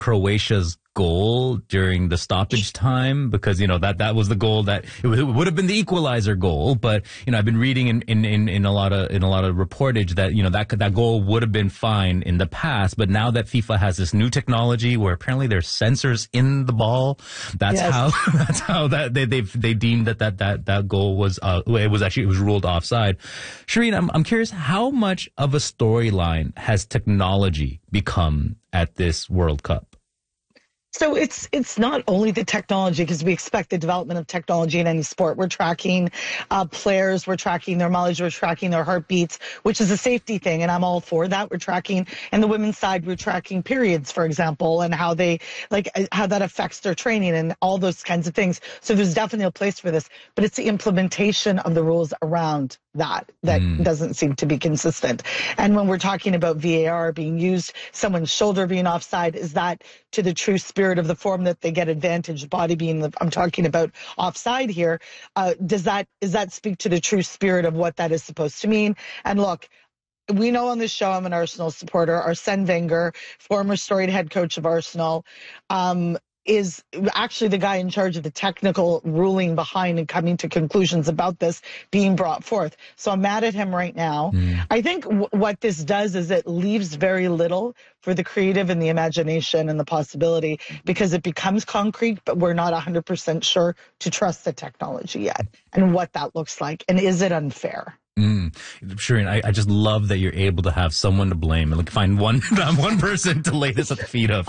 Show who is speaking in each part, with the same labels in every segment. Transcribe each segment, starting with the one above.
Speaker 1: Croatia's goal during the stoppage time, because that was the goal that it would have been the equalizer goal. But I've been reading in a lot of reportage that that goal would have been fine in the past, but now that FIFA has this new technology where apparently there's sensors in the ball, that's how that they deemed that goal was it was ruled offside. Shireen, I'm curious, how much of a storyline has technology become at this World Cup?
Speaker 2: So it's not only the technology, because we expect the development of technology in any sport. We're tracking players, we're tracking their mileage, we're tracking their heartbeats, which is a safety thing, and I'm all for that. We're tracking, and the women's side, we're tracking periods, for example, and how that affects their training and all those kinds of things. So there's definitely a place for this, but it's the implementation of the rules around that doesn't seem to be consistent. And when we're talking about VAR being used, someone's shoulder being offside, is that to the true spirit of the form that they get advantage, body being I'm talking about offside here? Does that speak to the true spirit of what that is supposed to mean? And look, we know on this show I'm an Arsenal supporter. Arsene Wenger, former storied head coach of Arsenal, is actually the guy in charge of the technical ruling behind and coming to conclusions about this being brought forth. So I'm mad at him right now. I think what this does is it leaves very little for the creative and the imagination and the possibility, because it becomes concrete, but we're not 100% sure to trust the technology yet and what that looks like. And is it unfair?
Speaker 1: Shireen, I just love that you're able to have someone to blame and find one person to lay this at the feet of.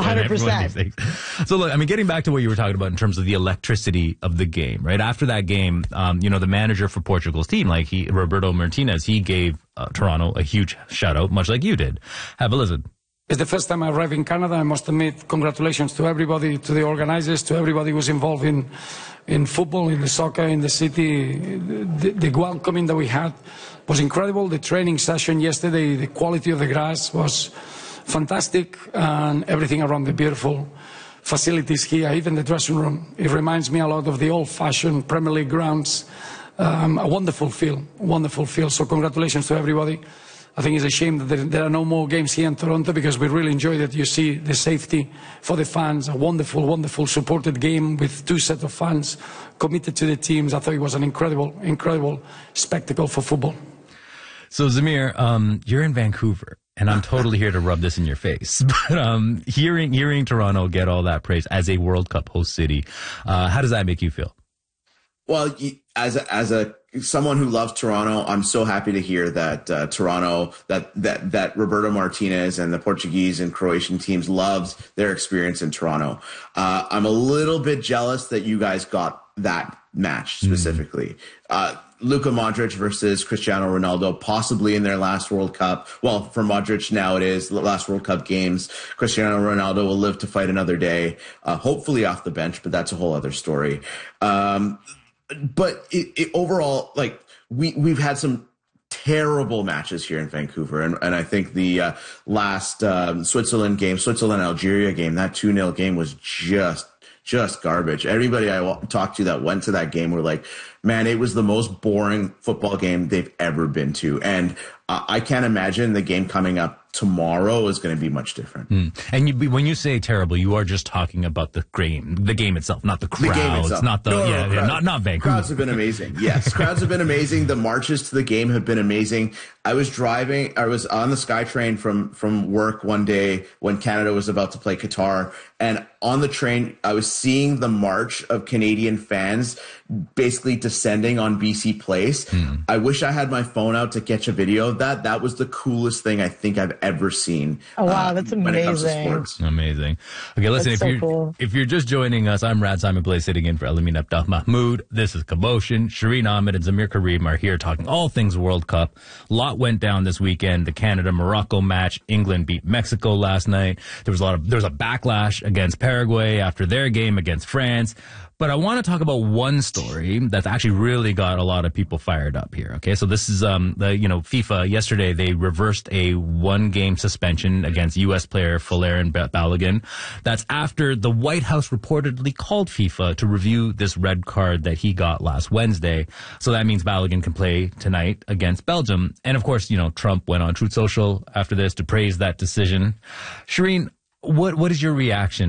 Speaker 2: 100%.
Speaker 1: So look, getting back to what you were talking about in terms of the electricity of the game, right? After that game, the manager for Portugal's team, Roberto Martinez, he gave Toronto a huge shout out, much like you did. Have a listen.
Speaker 3: It's the first time I arrived in Canada. I must admit, congratulations to everybody, to the organizers, to everybody who's involved in football, in the soccer, in the city. The welcoming that we had was incredible. The training session yesterday, the quality of the grass was fantastic, and everything around the beautiful facilities here, even the dressing room. It reminds me a lot of the old-fashioned Premier League grounds. A wonderful feel, wonderful feel. So congratulations to everybody. I think it's a shame that there are no more games here in Toronto, because we really enjoy that. You see the safety for the fans, a wonderful, wonderful supported game with two sets of fans committed to the teams. I thought it was an incredible, incredible spectacle for football.
Speaker 1: So Zamir, you're in Vancouver, and I'm totally here to rub this in your face. But hearing Toronto get all that praise as a World Cup host city, how does that make you feel?
Speaker 4: Well, as someone who loves Toronto, I'm so happy to hear that Toronto, that Roberto Martinez and the Portuguese and Croatian teams loves their experience in Toronto. I'm a little bit jealous that you guys got that match specifically. Luka Modric versus Cristiano Ronaldo, possibly in their last World Cup. Well, for Modric now it is the last World Cup games. Cristiano Ronaldo will live to fight another day, hopefully off the bench, but that's a whole other story. But overall, we've had some terrible matches here in Vancouver. And I think the last Switzerland-Algeria game, that 2-0 game was just garbage. Everybody I talked to that went to that game were like, man, it was the most boring football game they've ever been to. And I can't imagine the game coming up tomorrow is going to be much different.
Speaker 1: And when you say terrible, you are just talking about the game itself, not the crowds, not not Vancouver.
Speaker 4: Crowds have been amazing. Yes, crowds have been amazing. The marches to the game have been amazing. I was on the SkyTrain from work one day when Canada was about to play Qatar, and on the train, I was seeing the march of Canadian fans basically descending on BC Place. I wish I had my phone out to catch a video of that. That was the coolest thing I think I've ever seen.
Speaker 2: Oh, wow, that's amazing.
Speaker 4: When it comes to sports.
Speaker 1: Amazing. Okay, listen, if you're just joining us, I'm Rad Simon Blaze sitting in for Elamin Abdel Mahmoud. This is Commotion. Shireen Ahmed and Zamir Karim are here talking all things World Cup. A lot went down this weekend. The Canada-Morocco match. England beat Mexico last night. There was a backlash against Paraguay after their game against France. But I want to talk about one story that's actually really got a lot of people fired up here. Okay, so this is FIFA yesterday. They reversed a 1-game suspension against U.S. player Folarin Balogun. That's after the White House reportedly called FIFA to review this red card that he got last Wednesday. So that means Balogun can play tonight against Belgium. And of course, Trump went on Truth Social after this to praise that decision. Shireen, what is your reaction